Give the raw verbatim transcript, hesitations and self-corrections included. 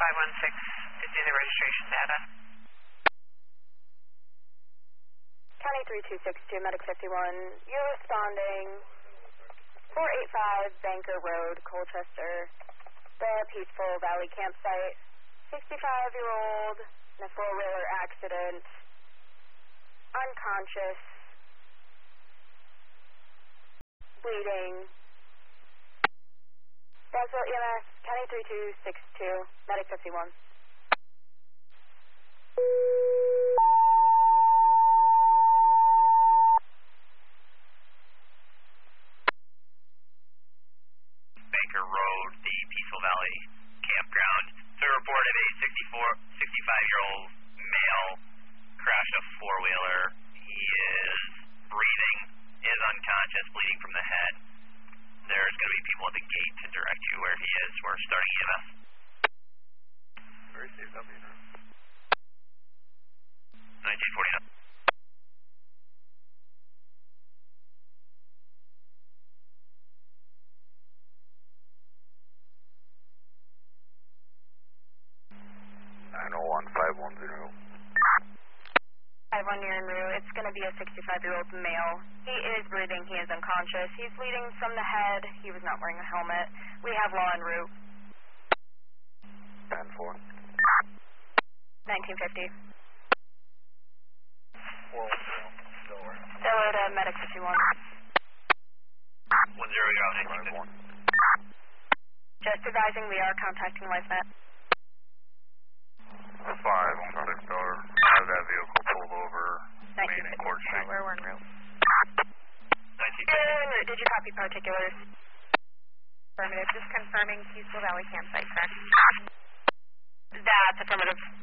five one six is in the registration data. County three two six two, Medic fifty-one, you're responding four eighty-five Banker Road, Colchester, the Peaceful Valley campsite, sixty-five-year-old in a four-wheeler accident, unconscious, bleeding. Brownsville E M S, County three two six two, Medic fifty-one. Banker Road, the Peaceful Valley campground. So we reported a sixty-four, sixty-five-year-old male crashed a four-wheeler. He is breathing, is unconscious, bleeding from the head. There's going to be people at the gate to direct you where he is. We're starting E M S. Very safe up here. nineteen forty-nine. nine oh one, five one zero. five one, you're en route. It's going to be a sixty-five-year-old male. He is breathing. He is unconscious. He's bleeding from the head. He was not wearing a helmet. We have law en route. ten four. nineteen fifty. four one zero. Delaware. Delaware to Medic fifty-one. one zero, you're out, nineteen fifty. five one. Just advising we are contacting LifeNet. five one six, Delaware. I have that vehicle pulled over Main and Court Street. We're en route. nineteen fifty. You're en route. Did you copy particulars? Affirmative. Just confirming Peaceful Valley campsite, correct? That's affirmative.